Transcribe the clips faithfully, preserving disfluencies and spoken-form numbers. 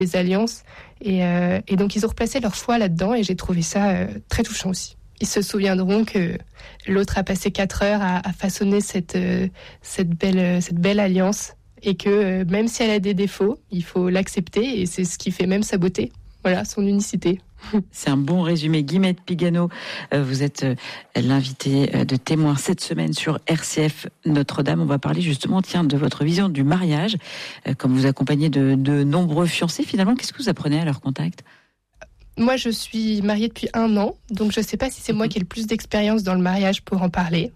des alliances. Et, euh, et donc, ils ont replacé leur foi là-dedans et j'ai trouvé ça euh, très touchant aussi. Ils se souviendront que l'autre a passé quatre heures à, à façonner cette, euh, cette, belle, cette belle alliance et que euh, même si elle a des défauts, il faut l'accepter et c'est ce qui fait même sa beauté. Voilà, son unicité. C'est un bon résumé. Guillemette Pigano, vous êtes l'invitée de Témoin cette semaine sur R C F Notre-Dame. On va parler justement, tiens, de votre vision du mariage. Comme vous accompagnez de, de nombreux fiancés, finalement, qu'est-ce que vous apprenez à leur contact ? Moi, je suis mariée depuis un an, donc je ne sais pas si c'est moi qui ai le plus d'expérience dans le mariage pour en parler.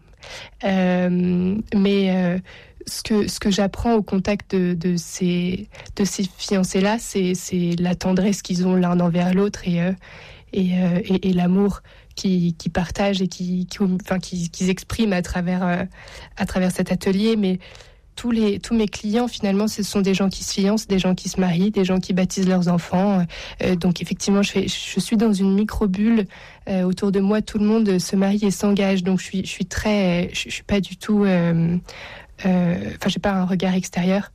Euh, mais euh, ce que, ce que j'apprends au contact de, de, ces, de ces fiancés-là, c'est, c'est la tendresse qu'ils ont l'un envers l'autre et, euh, et, euh, et, et l'amour qu'ils, qu'ils partagent et qu'ils, qu'ils, enfin, qu'ils, qu'ils expriment à travers, euh, à travers cet atelier. Mais tous, les, tous mes clients, finalement, ce sont des gens qui se fiancent, des gens qui se marient, des gens qui baptisent leurs enfants. Euh, donc, effectivement, je, fais, je suis dans une micro-bulle. Euh, autour de moi, tout le monde se marie et s'engage. Donc, je suis, je suis très... Je, je suis pas du tout... Euh, euh, enfin, j'ai pas un regard extérieur.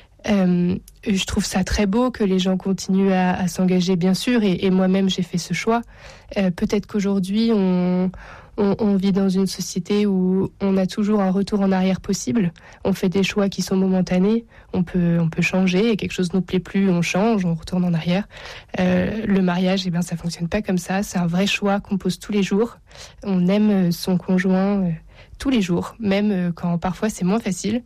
Euh, je trouve ça très beau que les gens continuent à, à s'engager, bien sûr. Et, et moi-même, j'ai fait ce choix. Euh, peut-être qu'aujourd'hui, on... On, on vit dans une société où on a toujours un retour en arrière possible. On fait des choix qui sont momentanés. On peut, on peut changer et quelque chose ne nous plaît plus, on change, on retourne en arrière. Euh, le mariage, eh bien, ça fonctionne pas comme ça. C'est un vrai choix qu'on pose tous les jours. On aime son conjoint euh, tous les jours, même euh, quand parfois c'est moins facile.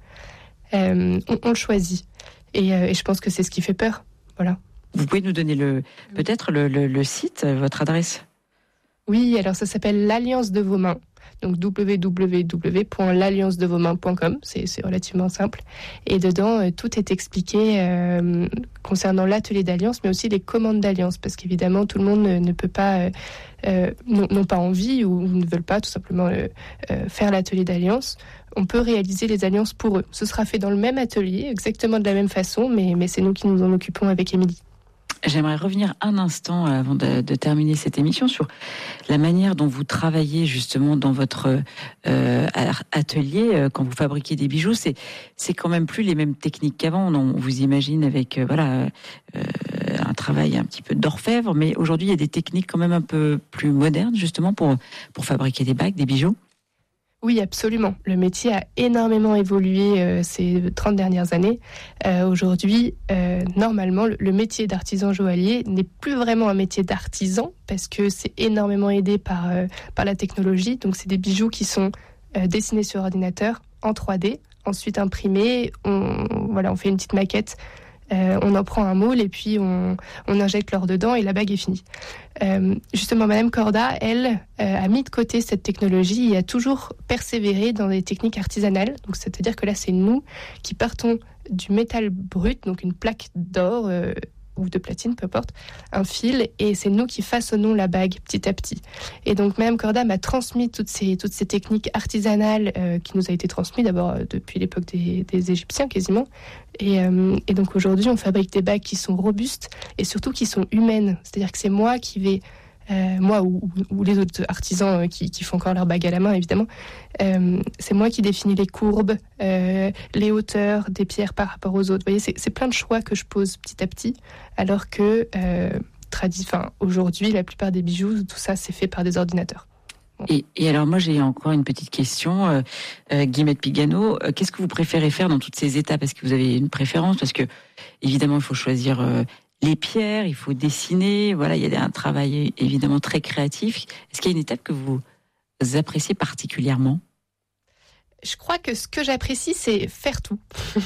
Euh, on, on le choisit. Et, euh, et je pense que c'est ce qui fait peur. Voilà. Vous pouvez nous donner le, peut-être le, le, le site, votre adresse ? Oui, alors ça s'appelle l'Alliance de vos mains. Donc w w w point l'alliance de vos mains point com, c'est, c'est relativement simple. Et dedans, euh, tout est expliqué euh, concernant l'atelier d'alliance, mais aussi les commandes d'alliance, parce qu'évidemment, tout le monde ne, ne peut pas, euh, euh, n'ont, n'ont pas envie ou ne veulent pas tout simplement euh, euh, faire l'atelier d'alliance. On peut réaliser les alliances pour eux. Ce sera fait dans le même atelier, exactement de la même façon, mais, mais c'est nous qui nous en occupons avec Émilie. J'aimerais revenir un instant avant de, de terminer cette émission sur la manière dont vous travaillez justement dans votre euh, atelier euh, quand vous fabriquez des bijoux. C'est c'est quand même plus les mêmes techniques qu'avant. On vous imagine avec euh, voilà euh, un travail un petit peu d'orfèvre, mais aujourd'hui il y a des techniques quand même un peu plus modernes justement pour pour fabriquer des bagues, des bijoux. Oui, absolument. Le métier a énormément évolué euh, ces trente dernières années. Euh, aujourd'hui, euh, normalement, le, le métier d'artisan joaillier n'est plus vraiment un métier d'artisan parce que c'est énormément aidé par, euh, par la technologie. Donc, c'est des bijoux qui sont euh, dessinés sur ordinateur en trois D, ensuite imprimés. On, voilà, on fait une petite maquette. Euh, on en prend un moule et puis on, on injecte l'or dedans et la bague est finie. Euh, justement, Madame Corda, elle, euh, a mis de côté cette technologie et a toujours persévéré dans des techniques artisanales. Donc, c'est-à-dire que là, c'est nous qui partons du métal brut, donc une plaque d'or euh, ou de platine, peu importe, un fil, et c'est nous qui façonnons la bague petit à petit. Et donc, Madame Corda m'a transmis toutes ces, toutes ces techniques artisanales euh, qui nous a été transmises d'abord euh, depuis l'époque des, des Égyptiens quasiment. Et, euh, et donc aujourd'hui, on fabrique des bagues qui sont robustes et surtout qui sont humaines. C'est-à-dire que c'est moi qui vais, euh, moi ou, ou les autres artisans qui, qui font encore leurs bagues à la main, évidemment, euh, c'est moi qui définis les courbes, euh, les hauteurs des pierres par rapport aux autres. Vous voyez, c'est, c'est plein de choix que je pose petit à petit, alors que euh, tradi- enfin, aujourd'hui, la plupart des bijoux, tout ça, c'est fait par des ordinateurs. Et, et alors moi j'ai encore une petite question, euh, euh, Guillemette Pigano, euh, qu'est-ce que vous préférez faire dans toutes ces étapes ? Est-ce que vous avez une préférence ? Parce que évidemment il faut choisir euh, les pierres, il faut dessiner, voilà, il y a un travail évidemment très créatif. Est-ce qu'il y a une étape que vous appréciez particulièrement ? Je crois que ce que j'apprécie, c'est faire tout.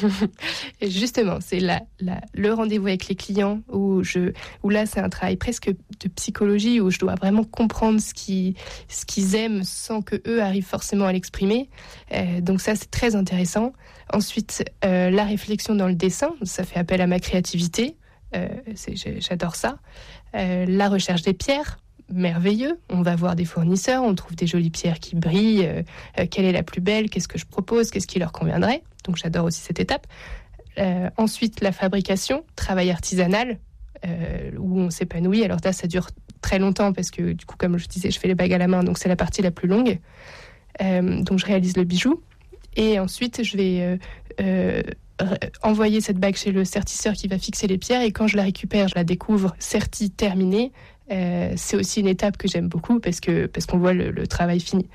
Et justement, c'est la, la, le rendez-vous avec les clients où, je, où là, c'est un travail presque de psychologie où je dois vraiment comprendre ce qu'ils, ce qu'ils aiment sans qu'eux arrivent forcément à l'exprimer. Euh, donc ça, c'est très intéressant. Ensuite, euh, la réflexion dans le dessin, ça fait appel à ma créativité. Euh, c'est, j'adore ça. Euh, la recherche des pierres. Merveilleux, on va voir des fournisseurs, on trouve des jolies pierres qui brillent, euh, euh, quelle est la plus belle, qu'est-ce que je propose, qu'est-ce qui leur conviendrait, donc j'adore aussi cette étape. Euh, ensuite la fabrication, travail artisanal, euh, où on s'épanouit, alors là ça dure très longtemps parce que du coup comme je disais je fais les bagues à la main, donc c'est la partie la plus longue, euh, donc je réalise le bijou, et ensuite je vais... Euh, euh, envoyer cette bague chez le sertisseur qui va fixer les pierres, et quand je la récupère, je la découvre sertie, terminée. Euh, c'est aussi une étape que j'aime beaucoup parce que parce qu'on voit le, le travail fini.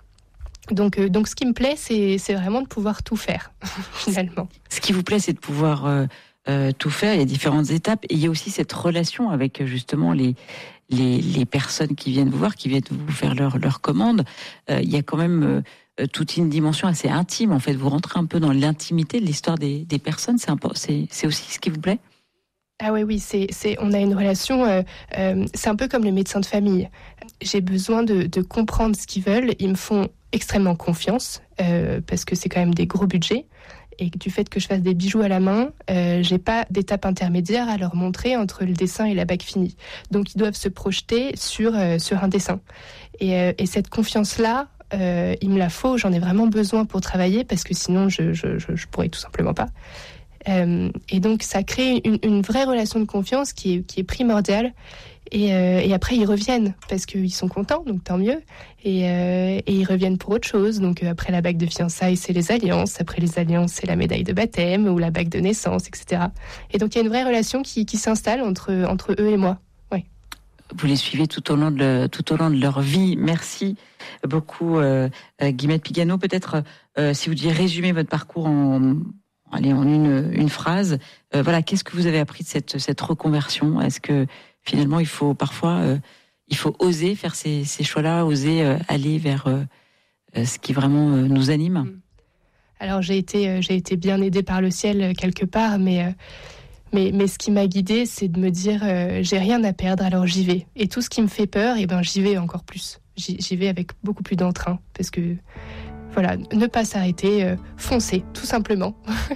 Donc, euh, donc ce qui me plaît, c'est, c'est vraiment de pouvoir tout faire, finalement. Ce qui vous plaît, c'est de pouvoir euh, euh, tout faire. Il y a différentes étapes. Et il y a aussi cette relation avec, justement, les, les, les personnes qui viennent vous voir, qui viennent vous faire leur, leur commande. Euh, il y a quand même euh, toute une dimension assez intime, en fait. Vous rentrez un peu dans l'intimité de l'histoire des, des personnes. C'est, impo- c'est, c'est aussi ce qui vous plaît ? Ah oui, oui, c'est, c'est, on a une relation, euh, euh, c'est un peu comme le médecin de famille. J'ai besoin de, de comprendre ce qu'ils veulent. Ils me font extrêmement confiance, euh, parce que c'est quand même des gros budgets. Et du fait que je fasse des bijoux à la main, euh, j'ai pas d'étape intermédiaire à leur montrer entre le dessin et la bague finie. Donc ils doivent se projeter sur, euh, sur un dessin. Et, euh, et cette confiance-là, euh, il me la faut, j'en ai vraiment besoin pour travailler, parce que sinon je, je, je, je pourrais tout simplement pas. Euh, et donc ça crée une, une vraie relation de confiance qui est, qui est primordiale. Et, euh, et après ils reviennent parce qu'ils sont contents, donc tant mieux. Et, euh, et ils reviennent pour autre chose. Donc euh, après la bague de fiançailles, c'est les alliances. Après les alliances, c'est la médaille de baptême ou la bague de naissance, et cetera. Et donc il y a une vraie relation qui, qui s'installe entre, entre eux et moi. Oui. Vous les suivez tout au long de, tout au long de leur vie. Merci beaucoup, euh, Guillemette Pigano. Peut-être euh, si vous deviez résumer votre parcours en... Allez, en une, une phrase, euh, voilà, qu'est-ce que vous avez appris de cette, cette reconversion ? Est-ce que finalement, il faut parfois, euh, il faut oser faire ces, ces choix-là, oser euh, aller vers euh, ce qui vraiment euh, nous anime ? Alors, j'ai été, euh, j'ai été bien aidée par le ciel quelque part, mais, euh, mais, mais ce qui m'a guidée, c'est de me dire, euh, j'ai rien à perdre, alors j'y vais. Et tout ce qui me fait peur, eh ben, j'y vais encore plus. J'y, j'y vais avec beaucoup plus d'entrain, parce que voilà, ne pas s'arrêter, euh, foncer, tout simplement.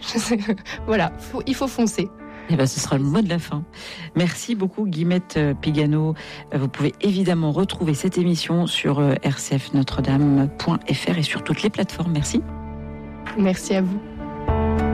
Voilà, faut, il faut foncer. Eh ben, ce sera le mot de la fin. Merci beaucoup, Guillemette Pigano. Vous pouvez évidemment retrouver cette émission sur r c f notre dame point f r et sur toutes les plateformes. Merci. Merci à vous.